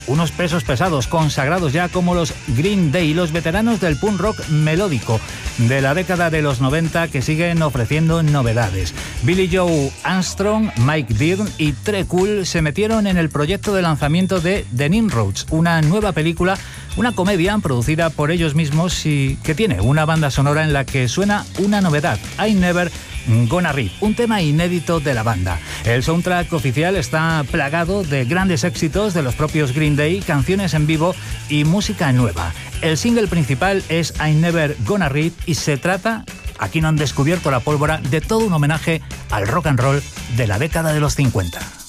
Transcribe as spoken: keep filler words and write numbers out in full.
Unos pesos pesados consagrados ya como los Green Day, los veteranos del punk rock melódico de la década de los noventa que siguen ofreciendo novedades. Billy Joe Armstrong, Mike Dirnt y Tré Cool se metieron en el proyecto de lanzamiento de The Nimrods, una nueva película, una comedia producida por ellos mismos y que tiene una banda sonora en la que suena una novedad, I Never Gonna Rip, un tema inédito de la banda. El soundtrack oficial está plagado de grandes éxitos de los propios Green Day, canciones en vivo y música nueva. El single principal es I Never Gonna Rip y se trata, aquí no han descubierto la pólvora, de todo un homenaje al rock and roll de la década de los cincuenta.